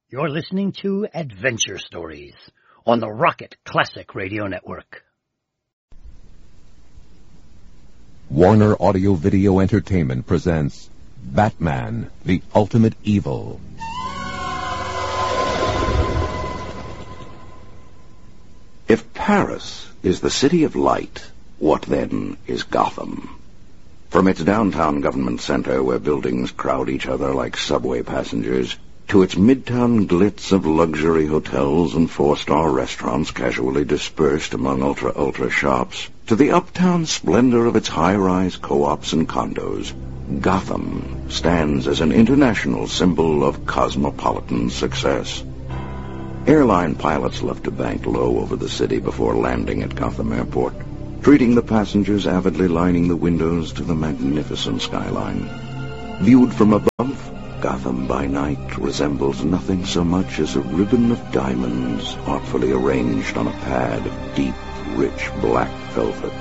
You're listening to Adventure Stories on the Rocket Classic Radio Network. Warner Audio Video Entertainment presents Batman, the Ultimate Evil. If Paris is the city of light, what then is Gotham? From its downtown government center, where buildings crowd each other like subway passengers, to its midtown glitz of luxury hotels and four-star restaurants casually dispersed among ultra shops, to the uptown splendor of its high-rise co-ops and condos, Gotham stands as an international symbol of cosmopolitan success. Airline pilots love to bank low over the city before landing at Gotham Airport, treating the passengers avidly lining the windows to the magnificent skyline. Viewed from above, Gotham by night resembles nothing so much as a ribbon of diamonds artfully arranged on a pad of deep, rich black velvet.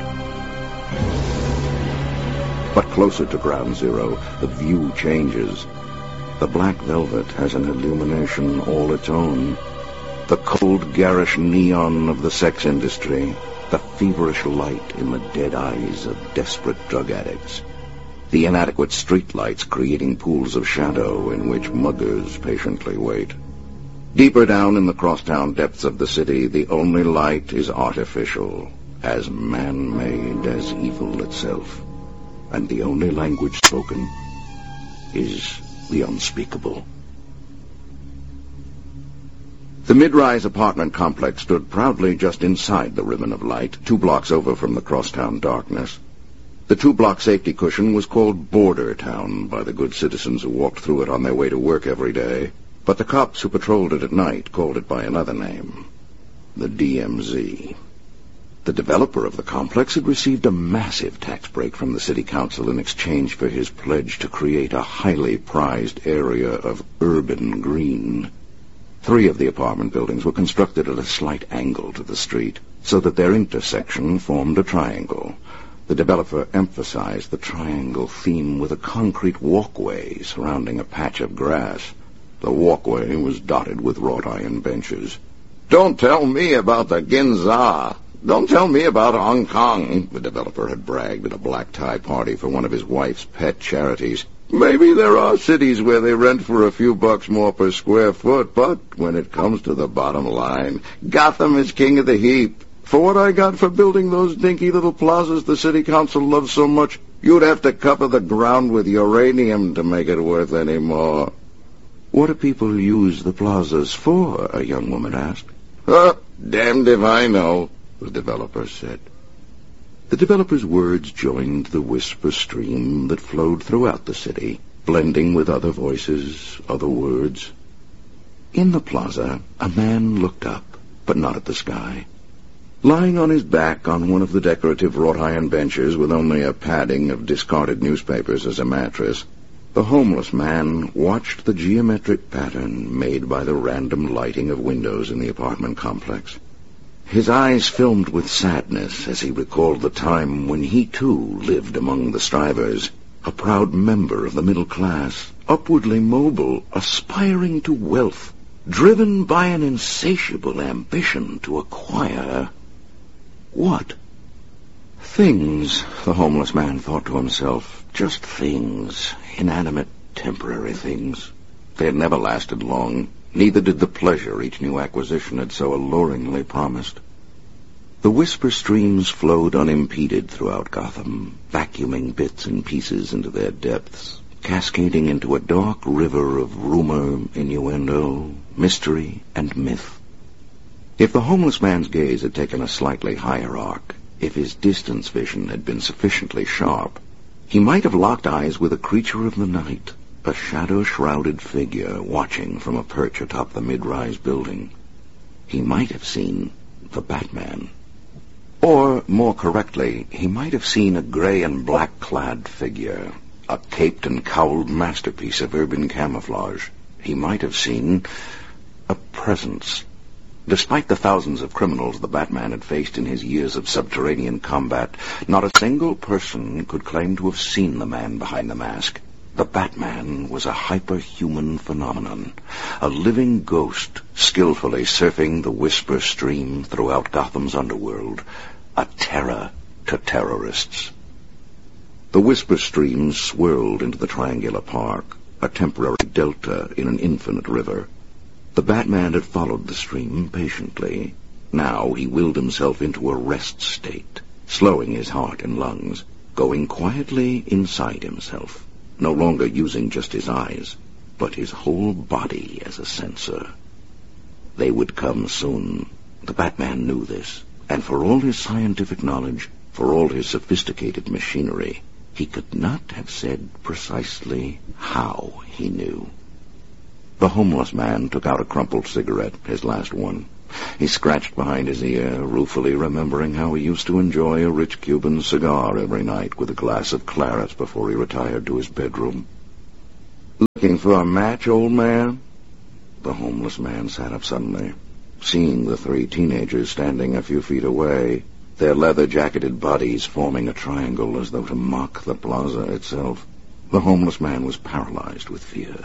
But closer to Ground Zero, the view changes. The black velvet has an illumination all its own. The cold, garish neon of the sex industry, the feverish light in the dead eyes of desperate drug addicts, the inadequate streetlights creating pools of shadow in which muggers patiently wait. Deeper down in the crosstown depths of the city, the only light is artificial, as man-made as evil itself. And the only language spoken is the unspeakable. The mid-rise apartment complex stood proudly just inside the ribbon of light, 2 blocks over from the crosstown darkness. The 2-block safety cushion was called Border Town by the good citizens who walked through it on their way to work every day, but the cops who patrolled it at night called it by another name, the DMZ. The developer of the complex had received a massive tax break from the city council in exchange for his pledge to create a highly prized area of urban green. 3 of the apartment buildings were constructed at a slight angle to the street, so that their intersection formed a triangle. The developer emphasized the triangle theme with a concrete walkway surrounding a patch of grass. The walkway was dotted with wrought iron benches. "Don't tell me about the Ginza. Don't tell me about Hong Kong," the developer had bragged at a black-tie party for one of his wife's pet charities. "Maybe there are cities where they rent for a few bucks more per square foot, but when it comes to the bottom line, Gotham is king of the heap. For what I got for building those dinky little plazas the city council loves so much, you'd have to cover the ground with uranium to make it worth any more." "What do people use the plazas for?" a young woman asked. Damned if I know," the developer said. The developer's words joined the whisper stream that flowed throughout the city, blending with other voices, other words. In the plaza, a man looked up, but not at the sky. Lying on his back on one of the decorative wrought iron benches with only a padding of discarded newspapers as a mattress, the homeless man watched the geometric pattern made by the random lighting of windows in the apartment complex. His eyes filmed with sadness as he recalled the time when he too lived among the strivers, a proud member of the middle class, upwardly mobile, aspiring to wealth, driven by an insatiable ambition to acquire what? Things, the homeless man thought to himself. Just things, inanimate, temporary things. They had never lasted long. Neither did the pleasure each new acquisition had so alluringly promised. The whisper streams flowed unimpeded throughout Gotham, vacuuming bits and pieces into their depths, cascading into a dark river of rumor, innuendo, mystery, and myth. If the homeless man's gaze had taken a slightly higher arc, if his distance vision had been sufficiently sharp, he might have locked eyes with a creature of the night, a shadow-shrouded figure watching from a perch atop the mid-rise building. He might have seen the Batman. Or, more correctly, he might have seen a gray and black-clad figure, a caped and cowled masterpiece of urban camouflage. He might have seen a presence. Despite the thousands of criminals the Batman had faced in his years of subterranean combat, not a single person could claim to have seen the man behind the mask. The Batman was a hyperhuman phenomenon, a living ghost skillfully surfing the whisper stream throughout Gotham's underworld, a terror to terrorists. The whisper stream swirled into the triangular park, a temporary delta in an infinite river. The Batman had followed the stream patiently. Now he willed himself into a rest state, slowing his heart and lungs, going quietly inside himself, no longer using just his eyes, but his whole body as a sensor. They would come soon. The Batman knew this, and for all his scientific knowledge, for all his sophisticated machinery, he could not have said precisely how he knew. The homeless man took out a crumpled cigarette, his last one. He scratched behind his ear, ruefully remembering how he used to enjoy a rich Cuban cigar every night with a glass of claret before he retired to his bedroom. "Looking for a match, old man?" The homeless man sat up suddenly, seeing the three teenagers standing a few feet away, their leather-jacketed bodies forming a triangle as though to mock the plaza itself. The homeless man was paralyzed with fear.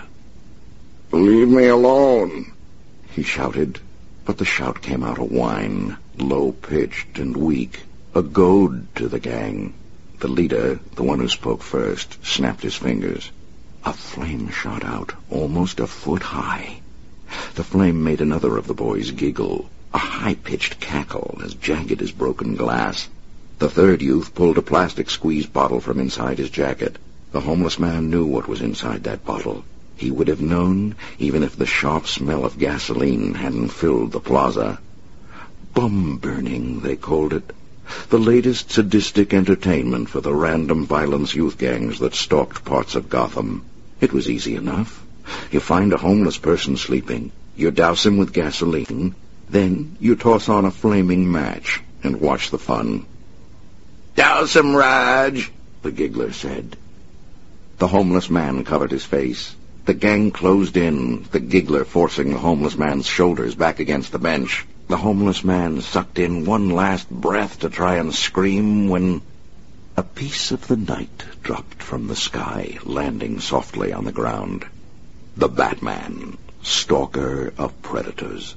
"Leave me alone," he shouted, but the shout came out a whine, low-pitched and weak, a goad to the gang. The leader, the one who spoke first, snapped his fingers. A flame shot out, almost a foot high. The flame made another of the boys giggle, a high-pitched cackle as jagged as broken glass. The third youth pulled a plastic squeeze bottle from inside his jacket. The homeless man knew what was inside that bottle. He would have known, even if the sharp smell of gasoline hadn't filled the plaza. Bum burning, they called it. The latest sadistic entertainment for the random violence youth gangs that stalked parts of Gotham. It was easy enough. You find a homeless person sleeping, you douse him with gasoline, then you toss on a flaming match and watch the fun. "Douse him, Raj," the giggler said. The homeless man covered his face. The gang closed in, the giggler forcing the homeless man's shoulders back against the bench. The homeless man sucked in one last breath to try and scream when a piece of the night dropped from the sky, landing softly on the ground. The Batman, stalker of predators.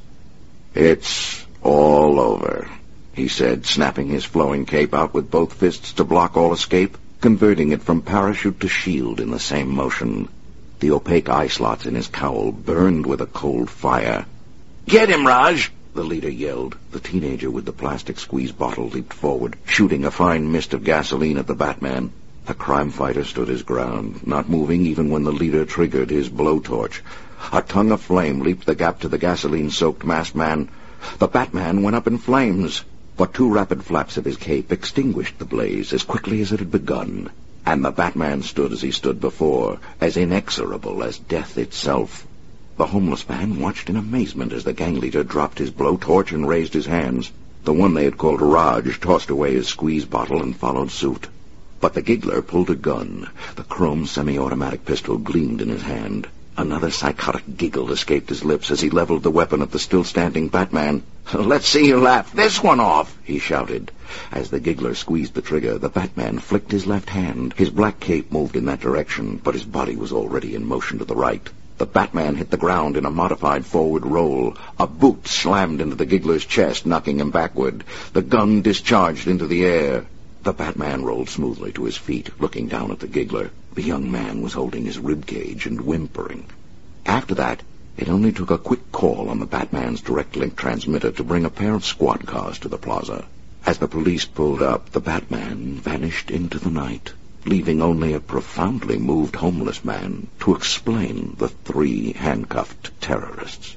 "It's all over," he said, snapping his flowing cape out with both fists to block all escape, converting it from parachute to shield in the same motion. The opaque eye slots in his cowl burned with a cold fire. "Get him, Raj!" the leader yelled. The teenager with the plastic squeeze bottle leaped forward, shooting a fine mist of gasoline at the Batman. The crime fighter stood his ground, not moving even when the leader triggered his blowtorch. A tongue of flame leaped the gap to the gasoline-soaked masked man. The Batman went up in flames, but two rapid flaps of his cape extinguished the blaze as quickly as it had begun. And the Batman stood as he stood before, as inexorable as death itself. The homeless man watched in amazement as the gang leader dropped his blowtorch and raised his hands. The one they had called Raj tossed away his squeeze bottle and followed suit. But the giggler pulled a gun. The chrome semi-automatic pistol gleamed in his hand. Another psychotic giggle escaped his lips as he leveled the weapon at the still-standing Batman. "Let's see you laugh this one off," he shouted. As the giggler squeezed the trigger, the Batman flicked his left hand. His black cape moved in that direction, but his body was already in motion to the right. The Batman hit the ground in a modified forward roll. A boot slammed into the giggler's chest, knocking him backward. The gun discharged into the air. The Batman rolled smoothly to his feet, looking down at the giggler. The young man was holding his ribcage and whimpering. After that, it only took a quick call on the Batman's direct-link transmitter to bring a pair of squad cars to the plaza. As the police pulled up, the Batman vanished into the night, leaving only a profoundly moved homeless man to explain the three handcuffed terrorists.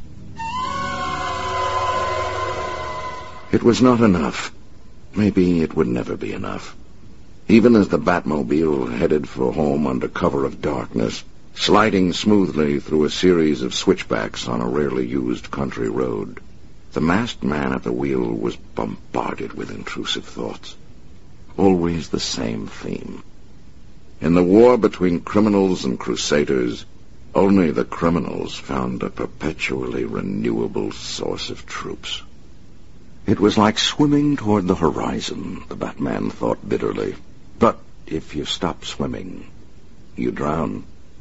It was not enough. Maybe it would never be enough. Even as the Batmobile headed for home under cover of darkness, sliding smoothly through a series of switchbacks on a rarely used country road, the masked man at the wheel was bombarded with intrusive thoughts. Always the same theme. In the war between criminals and crusaders, only the criminals found a perpetually renewable source of troops. It was like swimming toward the horizon, the Batman thought bitterly. But if you stop swimming, you drown.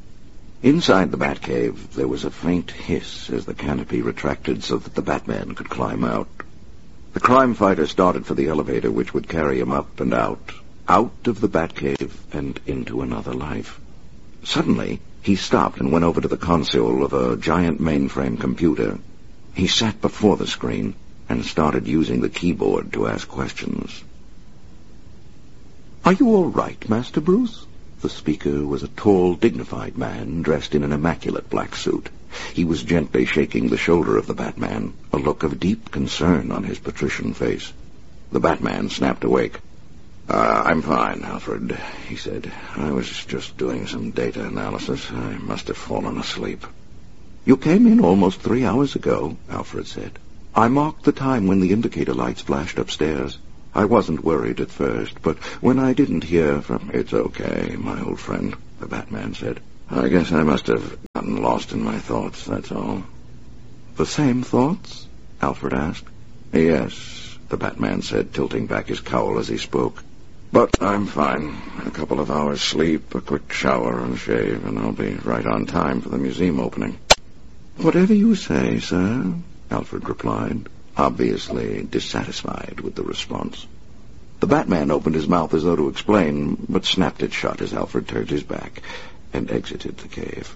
Inside the Batcave, there was a faint hiss as the canopy retracted so that the Batman could climb out. The crime fighter started for the elevator, which would carry him up and out of the Batcave and into another life. Suddenly, he stopped and went over to the console of a giant mainframe computer. He sat before the screen and started using the keyboard to ask questions. "Are you all right, Master Bruce?" The speaker was a tall, dignified man dressed in an immaculate black suit. He was gently shaking the shoulder of the Batman, a look of deep concern on his patrician face. The Batman snapped awake. "I'm fine, Alfred," he said. "I was just doing some data analysis. I must have fallen asleep." "You came in almost 3 hours ago," Alfred said. "I marked the time when the indicator lights flashed upstairs. I wasn't worried at first, but when I didn't hear from—" "It's okay, my old friend," the Batman said. "I guess I must have gotten lost in my thoughts, that's all." "The same thoughts?" Alfred asked. "Yes," the Batman said, tilting back his cowl as he spoke. "But I'm fine. A couple of hours sleep, a quick shower and shave, and I'll be right on time for the museum opening." "Whatever you say, sir," Alfred replied, obviously dissatisfied with the response. The Batman opened his mouth as though to explain, but snapped it shut as Alfred turned his back and exited the cave.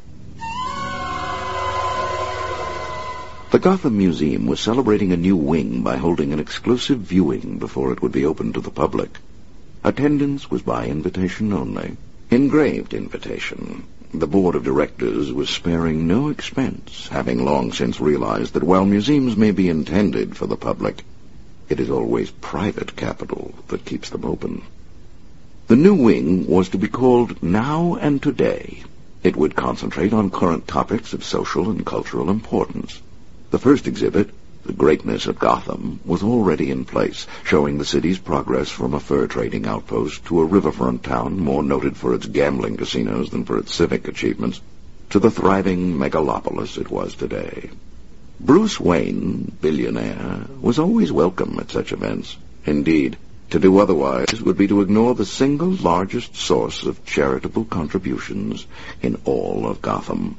The Gotham Museum was celebrating a new wing by holding an exclusive viewing before it would be open to the public. Attendance was by invitation only. Engraved invitation. The board of directors was sparing no expense, having long since realized that while museums may be intended for the public, it is always private capital that keeps them open. The new wing was to be called Now and Today. It would concentrate on current topics of social and cultural importance. The first exhibit, The Greatness of Gotham, was already in place, showing the city's progress from a fur-trading outpost to a riverfront town more noted for its gambling casinos than for its civic achievements, to the thriving megalopolis it was today. Bruce Wayne, billionaire, was always welcome at such events. Indeed, to do otherwise would be to ignore the single largest source of charitable contributions in all of Gotham.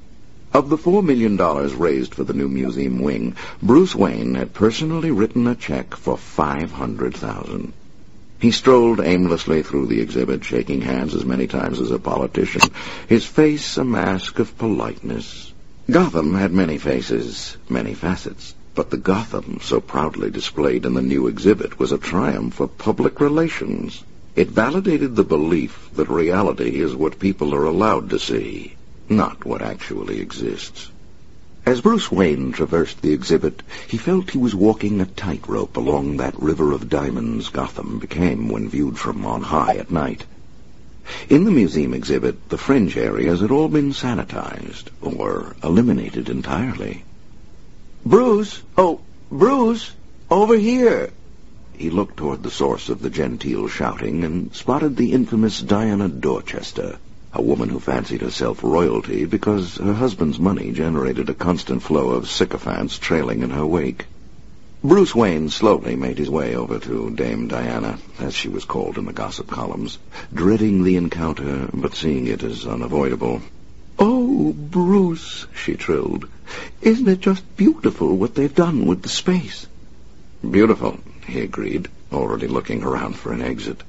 Of the $4 million raised for the new museum wing, Bruce Wayne had personally written a check for $500,000. He strolled aimlessly through the exhibit, shaking hands as many times as a politician, his face a mask of politeness. Gotham had many faces, many facets, but the Gotham so proudly displayed in the new exhibit was a triumph of public relations. It validated the belief that reality is what people are allowed to see, not what actually exists. As Bruce Wayne traversed the exhibit, he felt he was walking a tightrope along that river of diamonds Gotham became when viewed from on high at night. In the museum exhibit, the fringe areas had all been sanitized, or eliminated entirely. "Bruce! Oh, Bruce! Over here!" He looked toward the source of the genteel shouting and spotted the infamous Diana Dorchester, a woman who fancied herself royalty because her husband's money generated a constant flow of sycophants trailing in her wake. Bruce Wayne slowly made his way over to Dame Diana, as she was called in the gossip columns, dreading the encounter, but seeing it as unavoidable. "Oh, Bruce," she trilled, "isn't it just beautiful what they've done with the space?" "Beautiful," he agreed, already looking around for an exit.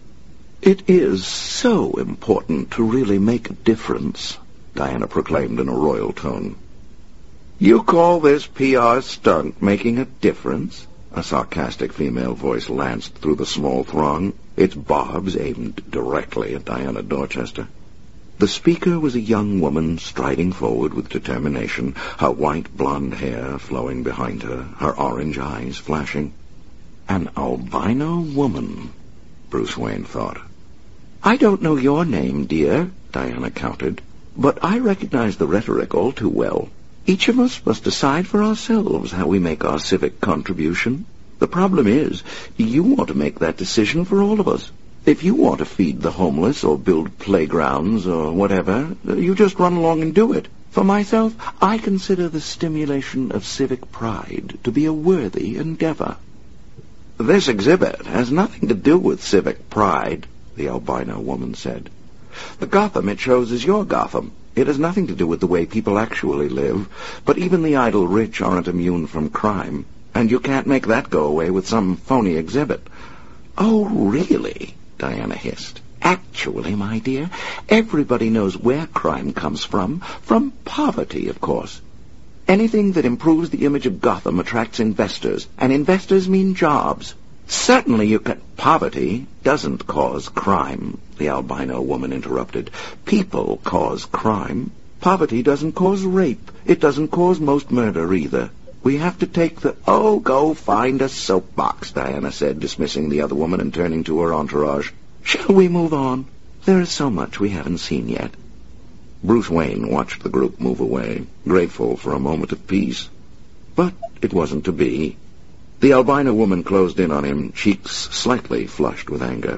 "It is so important to really make a difference," Diana proclaimed in a royal tone. "You call this PR stunt making a difference?" A sarcastic female voice lanced through the small throng, its barbs aimed directly at Diana Dorchester. The speaker was a young woman striding forward with determination, her white blonde hair flowing behind her, her orange eyes flashing. An albino woman, Bruce Wayne thought. "I don't know your name, dear," Diana countered, "but I recognize the rhetoric all too well. Each of us must decide for ourselves how we make our civic contribution. The problem is, you want to make that decision for all of us. If you want to feed the homeless or build playgrounds or whatever, you just run along and do it. For myself, I consider the stimulation of civic pride to be a worthy endeavor." "This exhibit has nothing to do with civic pride," the albino woman said. "The Gotham it shows is your Gotham. It has nothing to do with the way people actually live, but even the idle rich aren't immune from crime, and you can't make that go away with some phony exhibit." "Oh, really?" Diana hissed. "Actually, my dear, everybody knows where crime comes from poverty, of course. Anything that improves the image of Gotham attracts investors, and investors mean jobs. Certainly you can—" "Poverty doesn't cause crime," the albino woman interrupted. "People cause crime. Poverty doesn't cause rape. It doesn't cause most murder either. We have to take the—" "Oh, go find a soapbox," Diana said, dismissing the other woman and turning to her entourage. "Shall we move on? There is so much we haven't seen yet." Bruce Wayne watched the group move away, grateful for a moment of peace. But it wasn't to be. The albino woman closed in on him, cheeks slightly flushed with anger.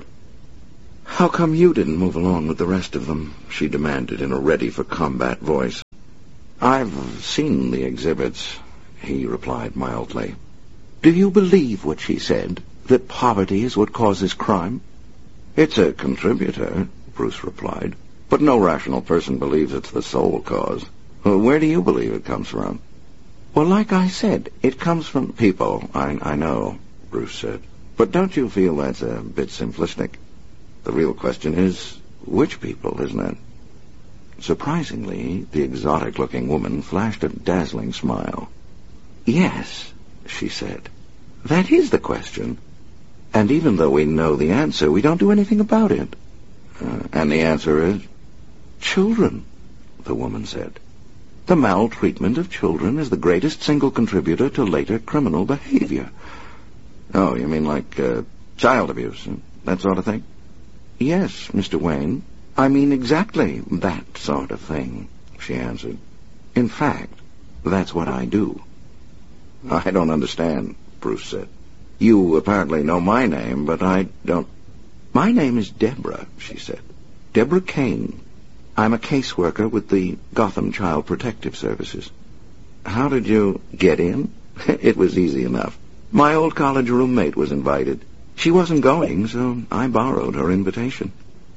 "How come you didn't move along with the rest of them?" she demanded in a ready-for-combat voice. "I've seen the exhibits," he replied mildly. "Do you believe what she said, that poverty is what causes crime?" "It's a contributor," Bruce replied, "but no rational person believes it's the sole cause. Where do you believe it comes from?" "Well, like I said, it comes from—" "People, I know," Bruce said. "But don't you feel that's a bit simplistic? The real question is, which people, isn't it?" Surprisingly, the exotic-looking woman flashed a dazzling smile. "Yes," she said, "that is the question. And even though we know the answer, we don't do anything about it." "And the answer is?" "Children," the woman said. "The maltreatment of children is the greatest single contributor to later criminal behavior." "Oh, you mean like child abuse, that sort of thing?" "Yes, Mr. Wayne. I mean exactly that sort of thing," she answered. "In fact, that's what I do." "I don't understand," Bruce said. "You apparently know my name, but I don't—" "My name is Deborah," she said. "Deborah Kane. I'm a caseworker with the Gotham Child Protective Services." "How did you—" "Get in? It was easy enough. My old college roommate was invited. She wasn't going, so I borrowed her invitation."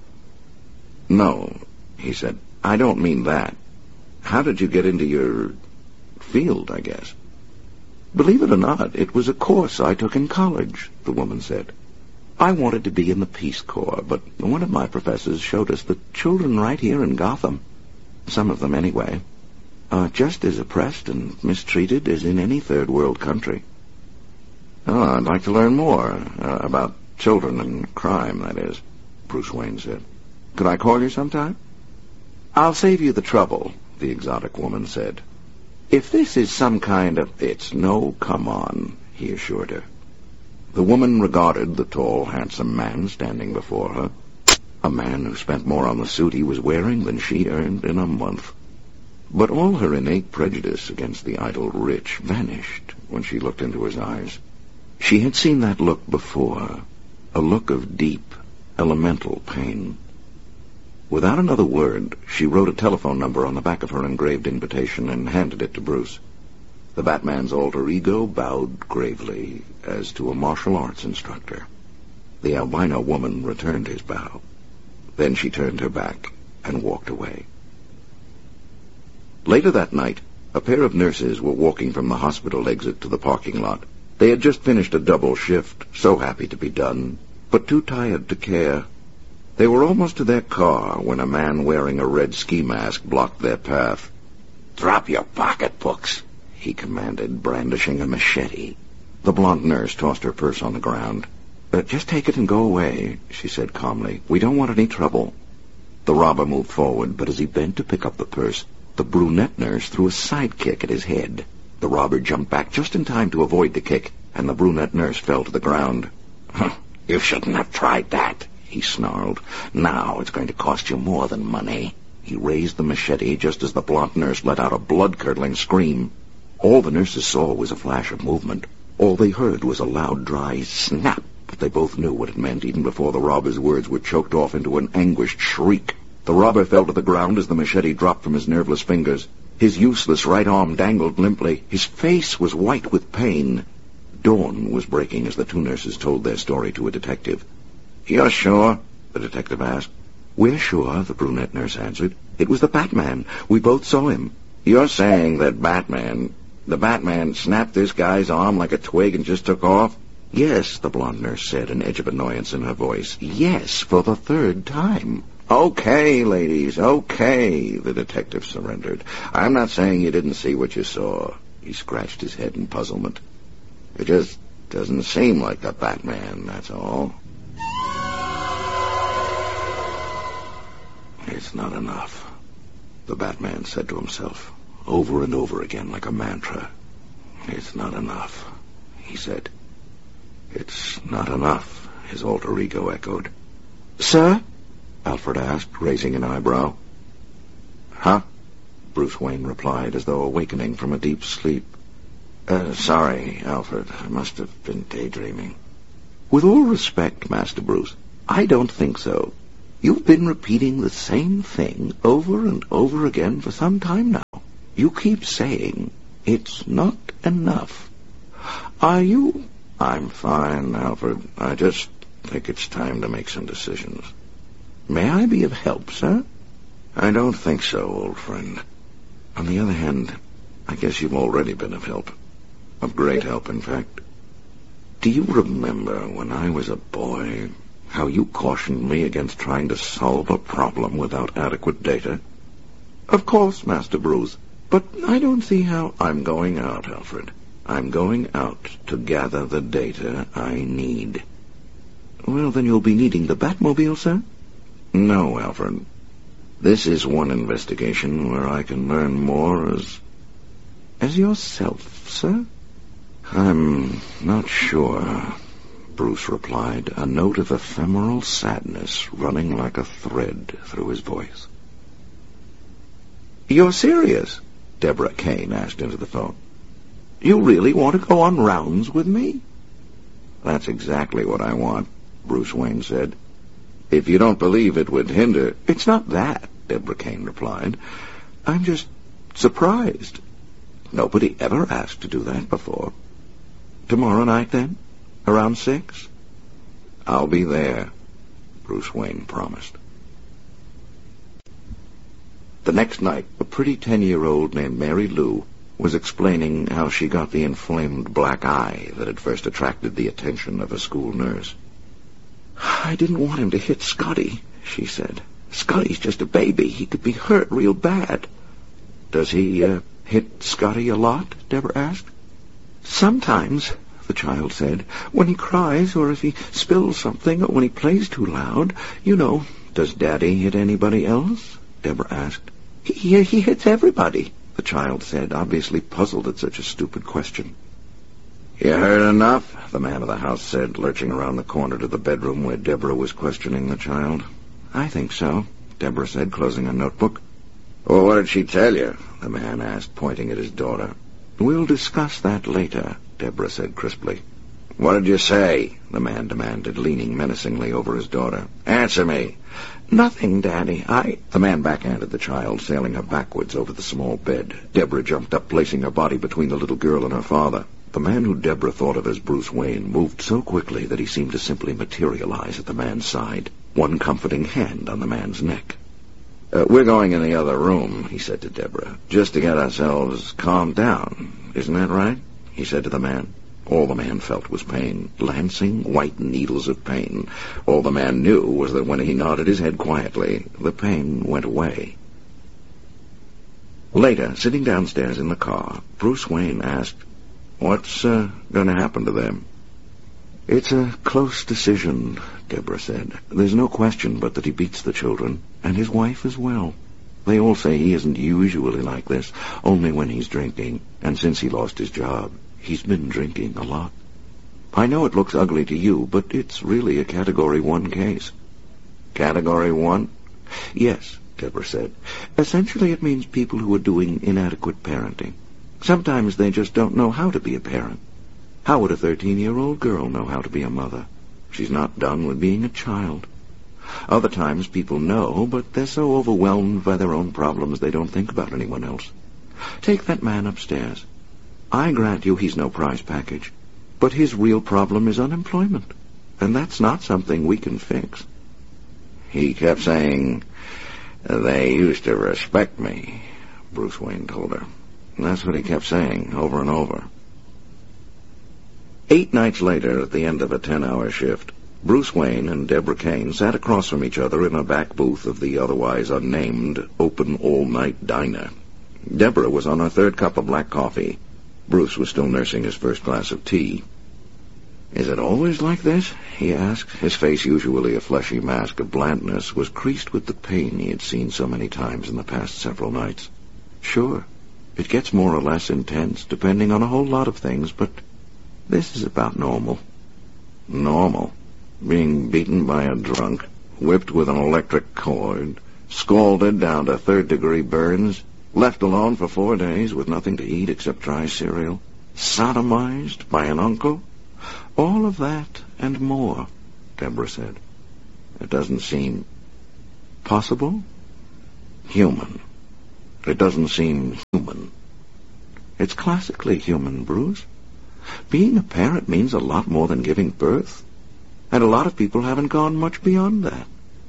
"No," he said, "I don't mean that. How did you get into your field, I guess?" "Believe it or not, it was a course I took in college," the woman said. "I wanted to be in the Peace Corps, but one of my professors showed us that children right here in Gotham, some of them anyway, are just as oppressed and mistreated as in any third-world country." "Oh, I'd like to learn more about children and crime, that is," Bruce Wayne said. "Could I call you sometime?" "I'll save you the trouble," the exotic woman said. "If this is some kind of—" "It's no come on," he assured her. The woman regarded the tall, handsome man standing before her, a man who spent more on the suit he was wearing than she earned in a month. But all her innate prejudice against the idle rich vanished when she looked into his eyes. She had seen that look before, a look of deep, elemental pain. Without another word, she wrote a telephone number on the back of her engraved invitation and handed it to Bruce. The Batman's alter ego bowed gravely, as to a martial arts instructor. The albino woman returned his bow. Then she turned her back and walked away. Later that night, a pair of nurses were walking from the hospital exit to the parking lot. They had just finished a double shift, so happy to be done, but too tired to care. They were almost to their car when a man wearing a red ski mask blocked their path. "Drop your pocketbooks," he commanded, brandishing a machete. The blonde nurse tossed her purse on the ground. Just take it and go away," she said calmly. "We don't want any trouble." The robber moved forward, but as he bent to pick up the purse, the brunette nurse threw a sidekick at his head. The robber jumped back just in time to avoid the kick, and the brunette nurse fell to the ground. "You shouldn't have tried that," he snarled. "Now it's going to cost you more than money." He raised the machete just as the blonde nurse let out a blood-curdling scream. All the nurses saw was a flash of movement. All they heard was a loud, dry snap, but they both knew what it meant even before the robber's words were choked off into an anguished shriek. The robber fell to the ground as the machete dropped from his nerveless fingers. His useless right arm dangled limply. His face was white with pain. Dawn was breaking as the two nurses told their story to a detective. "You're sure?" the detective asked. "We're sure," the brunette nurse answered. "It was the Batman. We both saw him." "You're saying that the Batman snapped this guy's arm like a twig and just took off?" "Yes," the blonde nurse said, an edge of annoyance in her voice. "Yes, for the third time." "Okay, ladies, okay," the detective surrendered. "I'm not saying you didn't see what you saw." He scratched his head in puzzlement. "It just doesn't seem like the Batman, that's all." "It's not enough," the Batman said to himself, over and over again like a mantra. "It's not enough," he said. "It's not enough," his alter ego echoed. "Sir?" Alfred asked, raising an eyebrow. "Huh?" Bruce Wayne replied, as though awakening from a deep sleep. Sorry, Alfred. I must have been daydreaming." "With all respect, Master Bruce, I don't think so. You've been repeating the same thing over and over again for some time now. You keep saying, it's not enough. Are you—" "I'm fine, Alfred. I just think it's time to make some decisions." "May I be of help, sir?" "I don't think so, old friend. On the other hand, I guess you've already been of help. Of great help, in fact. Do you remember when I was a boy, how you cautioned me against trying to solve a problem without adequate data?" "Of course, Master Bruce, but I don't see how—" "I'm going out, Alfred. I'm going out to gather the data I need." "Well, then you'll be needing the Batmobile, sir?" "No, Alfred. This is one investigation where I can learn more as yourself, sir?" "I'm not sure," Bruce replied, a note of ephemeral sadness running like a thread through his voice. "You're serious?" Deborah Kane asked into the phone. "You really want to go on rounds with me?" "That's exactly what I want," Bruce Wayne said. "If you don't believe it would hinder—" "It's not that," Deborah Kane replied. "I'm just surprised. Nobody ever asked to do that before. Tomorrow night, then? Around 6? "I'll be there," Bruce Wayne promised. The next night, a pretty 10-year-old named Mary Lou was explaining how she got the inflamed black eye that had first attracted the attention of a school nurse. "I didn't want him to hit Scotty," she said. "Scotty's just a baby. He could be hurt real bad." "Does he hit Scotty a lot?" Deborah asked. "Sometimes," the child said, "when he cries or if he spills something or when he plays too loud. You know." "Does Daddy hit anybody else?" Deborah asked. He hits everybody," the child said, obviously puzzled at such a stupid question. "You heard enough?" the man of the house said, lurching around the corner to the bedroom where Deborah was questioning the child. "I think so," Deborah said, closing a notebook. "Well, what did she tell you?" the man asked, pointing at his daughter. "We'll discuss that later," Deborah said crisply. "What did you say?" the man demanded, leaning menacingly over his daughter. "Answer me." "Nothing, Daddy. The man backhanded the child, sailing her backwards over the small bed. Deborah jumped up, placing her body between the little girl and her father. The man who Deborah thought of as Bruce Wayne moved so quickly that he seemed to simply materialize at the man's side, one comforting hand on the man's neck. "We're going in the other room," he said to Deborah, "just to get ourselves calmed down. Isn't that right?" he said to the man. All the man felt was pain, lancing white needles of pain. All the man knew was that when he nodded his head quietly, the pain went away. Later, sitting downstairs in the car, Bruce Wayne asked, "What's going to happen to them?" "It's a close decision," Deborah said. "There's no question but that he beats the children, and his wife as well. They all say he isn't usually like this, only when he's drinking, and since he lost his job, he's been drinking a lot. I know it looks ugly to you, but it's really a Category 1 case." "Category 1? "Yes," Deborah said. "Essentially it means people who are doing inadequate parenting. Sometimes they just don't know how to be a parent. How would a 13-year-old girl know how to be a mother? She's not done with being a child. Other times people know, but they're so overwhelmed by their own problems they don't think about anyone else. Take that man upstairs. I grant you he's no prize package, but his real problem is unemployment, and that's not something we can fix." He kept saying, "They used to respect me," Bruce Wayne told her. That's what he kept saying, over and over. 8 nights later, at the end of a 10-hour shift, Bruce Wayne and Deborah Kane sat across from each other in a back booth of the otherwise unnamed open all-night diner. Deborah was on her 3rd cup of black coffee. Bruce was still nursing his first glass of tea. "Is it always like this?" he asked. His face, usually a fleshy mask of blandness, was creased with the pain he had seen so many times in the past several nights. "Sure. It gets more or less intense, depending on a whole lot of things, but this is about normal." Normal? Being beaten by a drunk, whipped with an electric cord, scalded down to 3rd-degree burns, left alone for 4 days with nothing to eat except dry cereal, sodomized by an uncle? "All of that and more," Deborah said. "It doesn't seem possible? Human. It doesn't seem human." "It's classically human, Bruce. Being a parent means a lot more than giving birth, and a lot of people haven't gone much beyond that.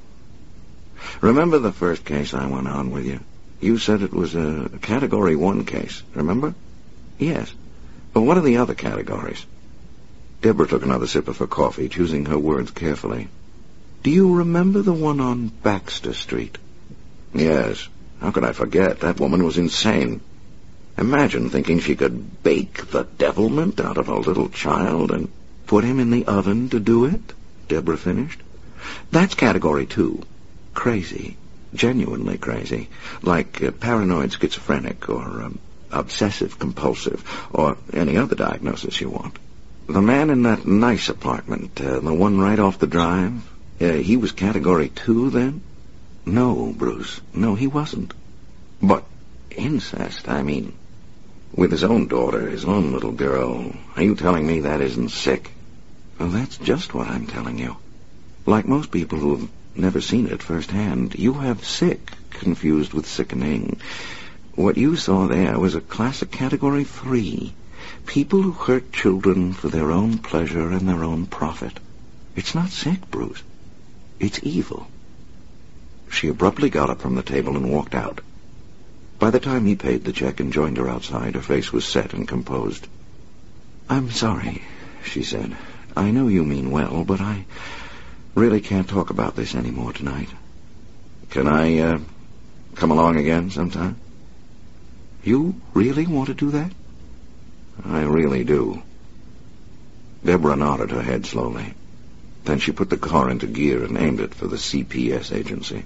Remember the first case I went on with you? You said it was a Category 1 case, remember?" "Yes. But what are the other categories?" Deborah took another sip of her coffee, choosing her words carefully. "Do you remember the one on Baxter Street?" "Yes. How could I forget? That woman was insane. Imagine thinking she could bake the devilment out of a little child and put him in the oven to do it," Deborah finished. "That's Category 2. Crazy. Genuinely crazy. Like paranoid schizophrenic or obsessive-compulsive or any other diagnosis you want. The man in that nice apartment, the one right off the drive, he was Category 2 then?" "No, Bruce. No, he wasn't." "But incest, I mean. With his own daughter, his own little girl. Are you telling me that isn't sick?" "Well, that's just what I'm telling you. Like most people who've never seen it firsthand, you have sick confused with sickening. What you saw there was a classic Category 3. People who hurt children for their own pleasure and their own profit. It's not sick, Bruce. It's evil." She abruptly got up from the table and walked out. By the time he paid the check and joined her outside, her face was set and composed. "I'm sorry," she said. "I know you mean well, but I really can't talk about this anymore tonight." "Can I, come along again sometime?" "You really want to do that?" "I really do." Deborah nodded her head slowly. Then she put the car into gear and aimed it for the CPS agency.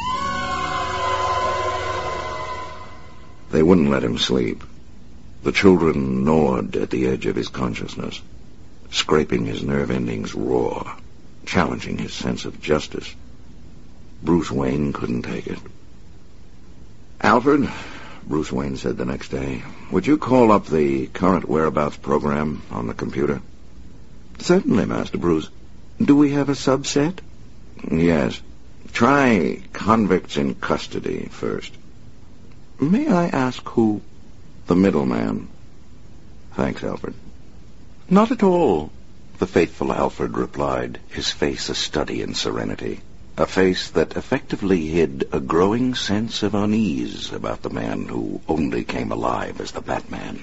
They wouldn't let him sleep. The children gnawed at the edge of his consciousness, scraping his nerve endings raw, challenging his sense of justice. Bruce Wayne couldn't take it. "Alfred," Bruce Wayne said the next day, "would you call up the current whereabouts program on the computer?" "Certainly, Master Bruce. Do we have a subset?" "Yes. Try convicts in custody first." "May I ask who?" "The middleman." "Thanks, Alfred." "Not at all," the faithful Alfred replied, his face a study in serenity, a face that effectively hid a growing sense of unease about the man who only came alive as the Batman.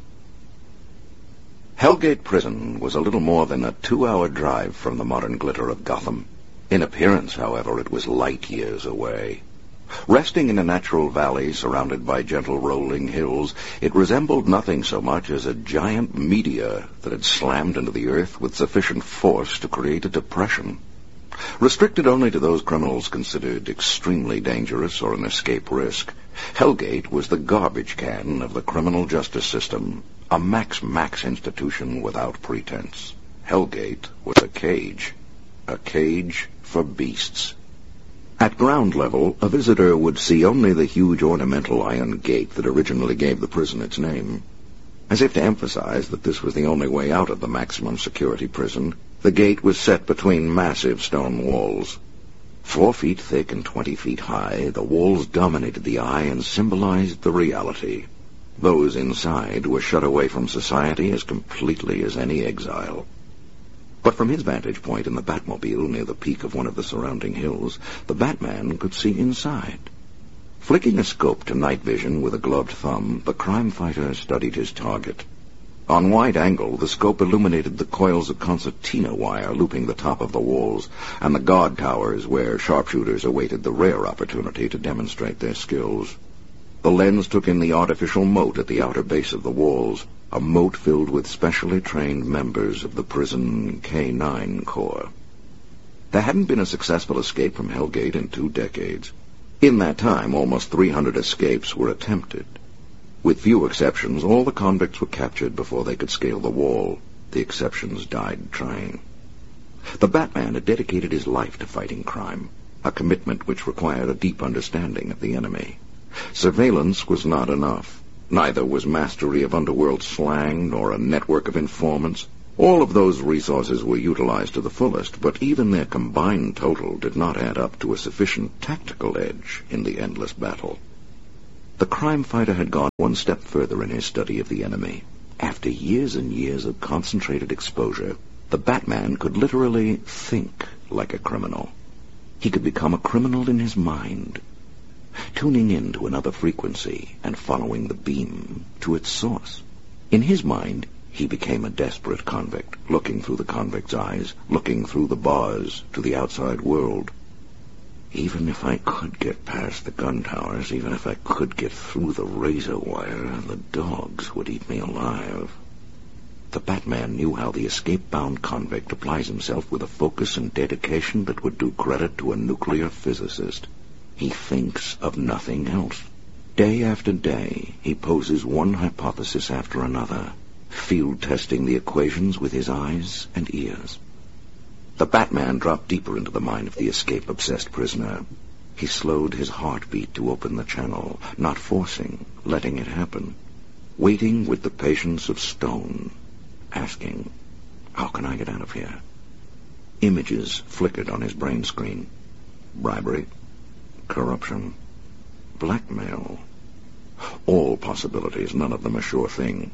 Hellgate Prison was a little more than a 2-hour drive from the modern glitter of Gotham. In appearance, however, it was light years away. Resting in a natural valley surrounded by gentle rolling hills, it resembled nothing so much as a giant meteor that had slammed into the earth with sufficient force to create a depression. Restricted only to those criminals considered extremely dangerous or an escape risk, Hellgate was the garbage can of the criminal justice system, a max institution without pretense. Hellgate was a cage for beasts. At ground level, a visitor would see only the huge ornamental iron gate that originally gave the prison its name. As if to emphasize that this was the only way out of the maximum security prison, the gate was set between massive stone walls. 4 feet thick and 20 feet high, the walls dominated the eye and symbolized the reality. Those inside were shut away from society as completely as any exile. But from his vantage point in the Batmobile near the peak of one of the surrounding hills, the Batman could see inside. Flicking a scope to night vision with a gloved thumb, the crime fighter studied his target. On wide angle, the scope illuminated the coils of concertina wire looping the top of the walls, and the guard towers where sharpshooters awaited the rare opportunity to demonstrate their skills. The lens took in the artificial moat at the outer base of the walls, a moat filled with specially trained members of the prison K-9 Corps. There hadn't been a successful escape from Hellgate in 2 decades. In that time, almost 300 escapes were attempted. With few exceptions, all the convicts were captured before they could scale the wall. The exceptions died trying. The Batman had dedicated his life to fighting crime, a commitment which required a deep understanding of the enemy. Surveillance was not enough. Neither was mastery of underworld slang nor a network of informants. All of those resources were utilized to the fullest, but even their combined total did not add up to a sufficient tactical edge in the endless battle. The crime fighter had gone one step further in his study of the enemy. After years and years of concentrated exposure, the Batman could literally think like a criminal. He could become a criminal in his mind, tuning in to another frequency and following the beam to its source. In his mind, he became a desperate convict, looking through the convict's eyes, looking through the bars to the outside world. Even if I could get past the gun towers, even if I could get through the razor wire, the dogs would eat me alive. The Batman knew how the escape-bound convict applies himself with a focus and dedication that would do credit to a nuclear physicist. He thinks of nothing else. Day after day, he poses one hypothesis after another, field-testing the equations with his eyes and ears. The Batman dropped deeper into the mind of the escape-obsessed prisoner. He slowed his heartbeat to open the channel, not forcing, letting it happen. Waiting with the patience of stone, asking, how can I get out of here? Images flickered on his brain screen. Bribery, corruption, blackmail. All possibilities, none of them a sure thing.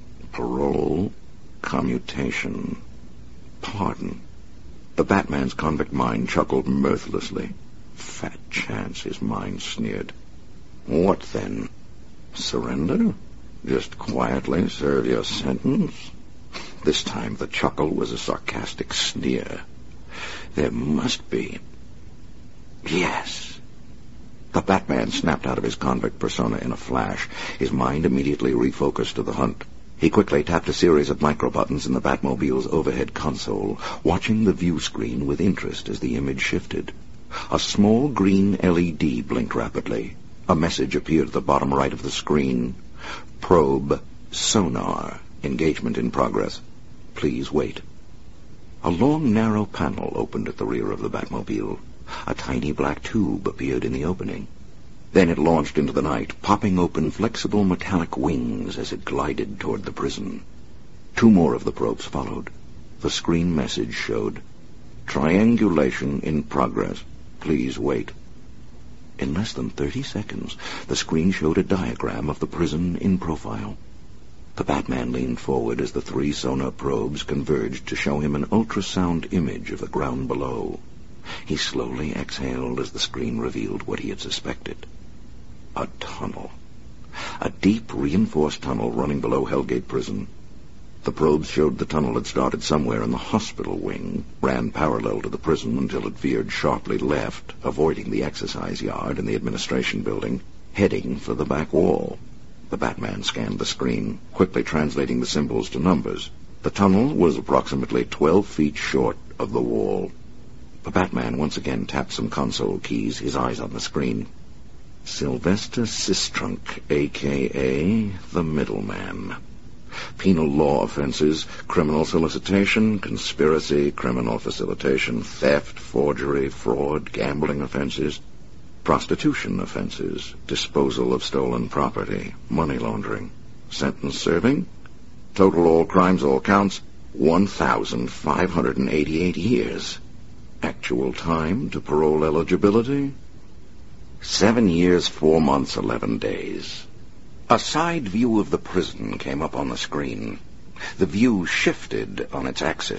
Parole, commutation, pardon. The Batman's convict mind chuckled mirthlessly. Fat chance, his mind sneered. What then? Surrender? Just quietly serve your sentence? This time the chuckle was a sarcastic sneer. There must be. Yes. The Batman snapped out of his convict persona in a flash. His mind immediately refocused to the hunt. He quickly tapped a series of micro-buttons in the Batmobile's overhead console, watching the view screen with interest as the image shifted. A small green LED blinked rapidly. A message appeared at the bottom right of the screen. Probe sonar. Engagement in progress. Please wait. A long, narrow panel opened at the rear of the Batmobile. A tiny black tube appeared in the opening. Then it launched into the night, popping open flexible metallic wings as it glided toward the prison. 2 more of the probes followed. The screen message showed, triangulation in progress. Please wait. In less than 30 seconds, the screen showed a diagram of the prison in profile. The Batman leaned forward as the 3 sonar probes converged to show him an ultrasound image of the ground below. He slowly exhaled as the screen revealed what he had suspected. A tunnel. A deep, reinforced tunnel running below Hellgate Prison. The probes showed the tunnel had started somewhere in the hospital wing, ran parallel to the prison until it veered sharply left, avoiding the exercise yard and the administration building, heading for the back wall. The Batman scanned the screen, quickly translating the symbols to numbers. The tunnel was approximately 12 feet short of the wall. The Batman once again tapped some console keys, his eyes on the screen. Sylvester Sistrunk, a.k.a. the Middleman. Penal law offenses, criminal solicitation, conspiracy, criminal facilitation, theft, forgery, fraud, gambling offenses, prostitution offenses, disposal of stolen property, money laundering. Sentence serving? Total all crimes, all counts, 1,588 years. Actual time to parole eligibility? 7 years, 4 months, 11 days. A side view of the prison came up on the screen. The view shifted on its axis.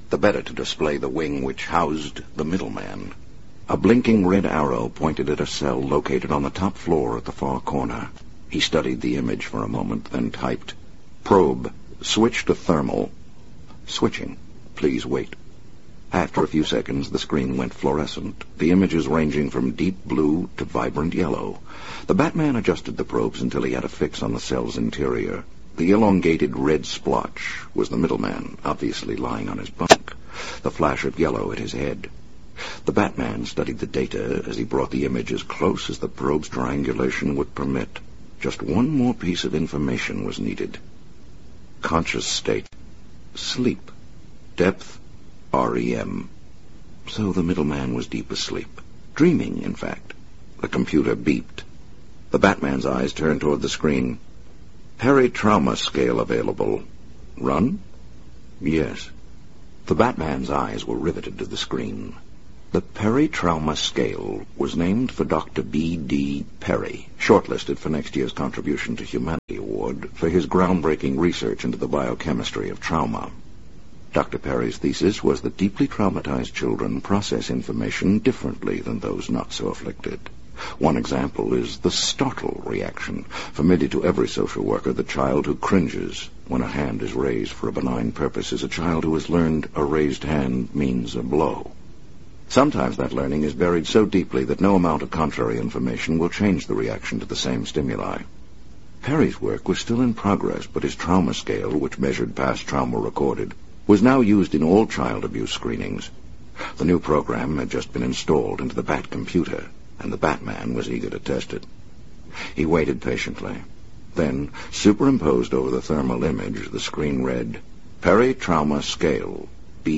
the better to display the wing which housed the middleman. A blinking red arrow pointed at a cell located on the top floor at the far corner. He studied the image for a moment, then typed, "Probe, switch to thermal. Switching. Please wait." After a few seconds, the screen went fluorescent, the images ranging from deep blue to vibrant yellow. The Batman adjusted the probes until he had a fix on the cell's interior. The elongated red splotch was the middleman, obviously lying on his bunk, the flash of yellow at his head. The Batman studied the data as he brought the image as close as the probe's triangulation would permit. Just one more piece of information was needed. Conscious state. Sleep. Depth. REM. So the middleman was deep asleep. Dreaming, in fact. The computer beeped. The Batman's eyes turned toward the screen. Peri-trauma scale available. Run? Yes. The Batman's eyes were riveted to the screen. The Peri-trauma scale was named for Dr. B.D. Perry, shortlisted for next year's Contribution to Humanity Award for his groundbreaking research into the biochemistry of trauma. Dr. Perry's thesis was that deeply traumatized children process information differently than those not so afflicted. One example is the startle reaction, familiar to every social worker. The child who cringes when a hand is raised for a benign purpose is a child who has learned a raised hand means a blow. Sometimes that learning is buried so deeply that no amount of contrary information will change the reaction to the same stimuli. Perry's work was still in progress, but his trauma scale, which measured past trauma recorded, was now used in all child abuse screenings. The new program had just been installed into the Bat computer, and the Batman was eager to test it. He waited patiently. Then, superimposed over the thermal image, the screen read, Peri-trauma scale,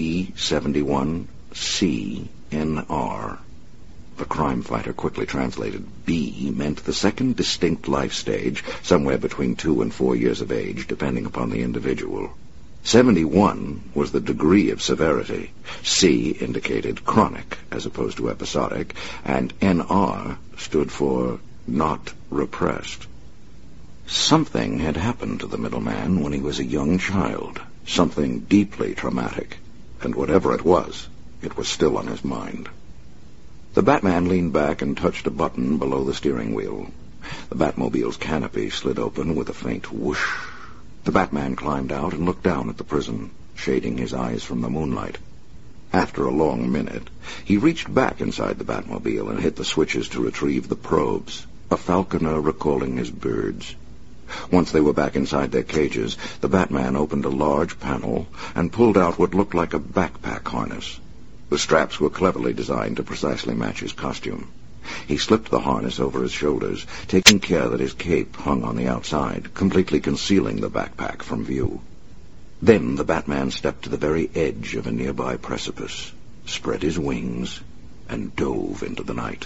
B71CNR. The crime fighter quickly translated. B meant the second distinct life stage, somewhere between 2 and 4 years of age, depending upon the individual. 71 was the degree of severity. C indicated chronic as opposed to episodic, and NR stood for not repressed. Something had happened to the middleman when he was a young child, something deeply traumatic, and whatever it was still on his mind. The Batman leaned back and touched a button below the steering wheel. The Batmobile's canopy slid open with a faint whoosh. The Batman climbed out and looked down at the prison, shading his eyes from the moonlight. After a long minute, he reached back inside the Batmobile and hit the switches to retrieve the probes, a falconer recalling his birds. Once they were back inside their cages, the Batman opened a large panel and pulled out what looked like a backpack harness. The straps were cleverly designed to precisely match his costume. He slipped the harness over his shoulders, taking care that his cape hung on the outside, completely concealing the backpack from view. Then the Batman stepped to the very edge of a nearby precipice, spread his wings, and dove into the night.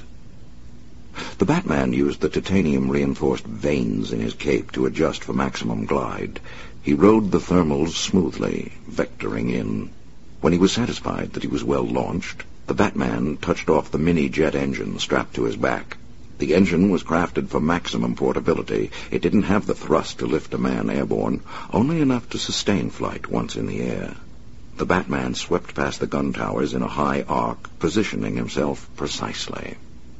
The Batman used the titanium-reinforced vanes in his cape to adjust for maximum glide. He rode the thermals smoothly, vectoring in. When he was satisfied that he was well launched, the Batman touched off the mini-jet engine strapped to his back. The engine was crafted for maximum portability. It didn't have the thrust to lift a man airborne, only enough to sustain flight once in the air. The Batman swept past the gun towers in a high arc, positioning himself precisely.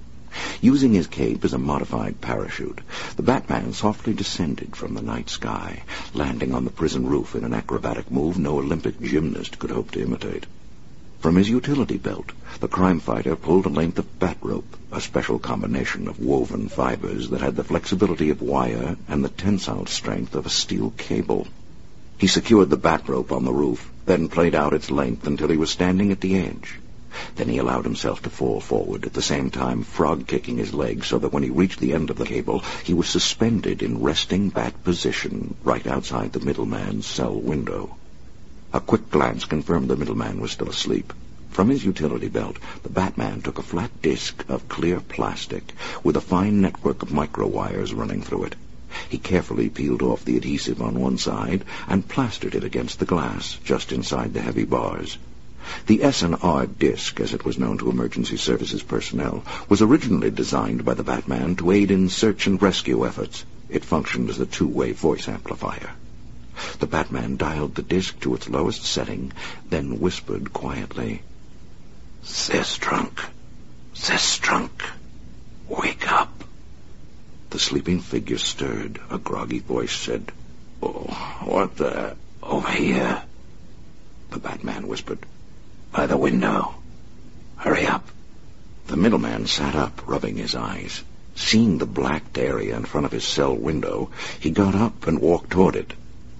Using his cape as a modified parachute, the Batman softly descended from the night sky, landing on the prison roof in an acrobatic move no Olympic gymnast could hope to imitate. From his utility belt, the crime fighter pulled a length of bat rope, a special combination of woven fibers that had the flexibility of wire and the tensile strength of a steel cable. He secured the bat rope on the roof, then played out its length until he was standing at the edge. Then he allowed himself to fall forward, at the same time frog-kicking his legs so that when he reached the end of the cable, he was suspended in resting bat position right outside the middleman's cell window. A quick glance confirmed the middleman was still asleep. From his utility belt, the Batman took a flat disc of clear plastic with a fine network of microwires running through it. He carefully peeled off the adhesive on one side and plastered it against the glass just inside the heavy bars. The S&R disc, as it was known to emergency services personnel, was originally designed by the Batman to aid in search and rescue efforts. It functioned as a two-way voice amplifier. The Batman dialed the disc to its lowest setting, then whispered quietly, "Sistrunk, wake up." The sleeping figure stirred. A groggy voice said, "Oh, what the—" "Over here," the Batman whispered. "By the window. Hurry up." The middleman sat up, rubbing his eyes. Seeing the blacked area in front of his cell window, he got up and walked toward it.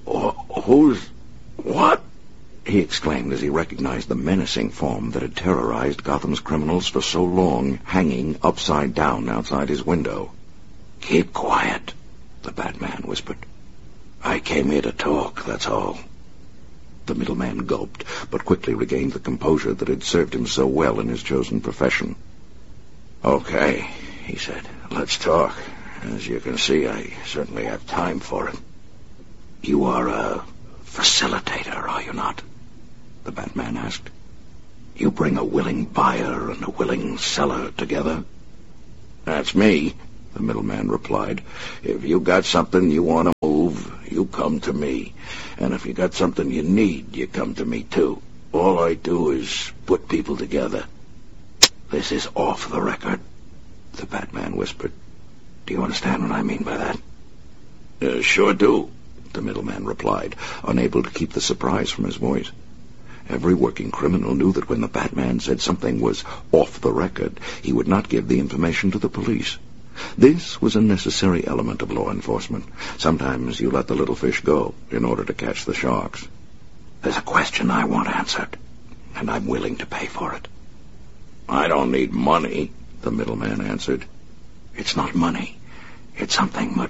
What?" he exclaimed as he recognized the menacing form that had terrorized Gotham's criminals for so long, hanging upside down outside his window. "Keep quiet," the Batman whispered. "I came here to talk, that's all." The middleman gulped, but quickly regained the composure that had served him so well in his chosen profession. "Okay," he said, "let's talk. As you can see, I certainly have time for it." "You are a facilitator, are you not?" the Batman asked. "You bring a willing buyer and a willing seller together?" "That's me," the middleman replied. "If you got something you want to move, you come to me. And if you got something you need, you come to me too. All I do is put people together." "This is off the record," the Batman whispered. "Do you understand what I mean by that?" Sure do," the middleman replied, unable to keep the surprise from his voice. Every working criminal knew that when the Batman said something was off the record, he would not give the information to the police. This was a necessary element of law enforcement. Sometimes you let the little fish go in order to catch the sharks. "There's a question I want answered, and I'm willing to pay for it." "I don't need money," the middleman answered. "It's not money. It's something much